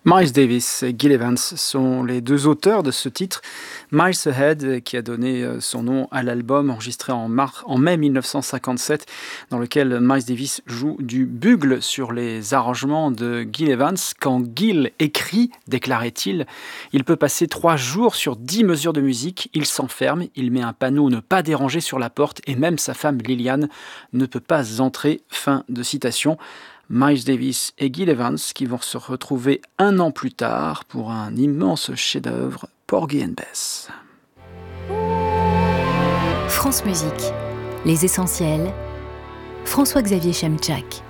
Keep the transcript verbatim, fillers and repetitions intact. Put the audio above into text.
Miles Davis et Gil Evans sont les deux auteurs de ce titre, Miles Ahead, qui a donné euh, son nom à l'album enregistré en, mar- en mai mille neuf cent cinquante-sept, dans lequel Miles Davis joue du bugle sur les arrangements de Gil Evans. Quand Gil écrit, déclarait-il, il peut passer trois jours sur dix mesures de musique, il s'enferme, il met un panneau ne pas déranger sur la porte et même sa femme Liliane ne peut pas entrer. Fin de citation. Miles Davis et Gil Evans qui vont se retrouver un an plus tard pour un immense chef-d'œuvre, Porgy and Bess. France Musique, les essentiels, François-Xavier Chemchak.